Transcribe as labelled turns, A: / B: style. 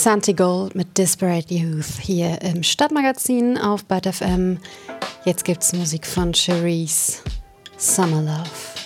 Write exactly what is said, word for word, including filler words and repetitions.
A: Santi Gold mit Disparate Youth hier im Stadtmagazin auf Byte F M. Jetzt gibt's Musik von Cherise, Summer Love.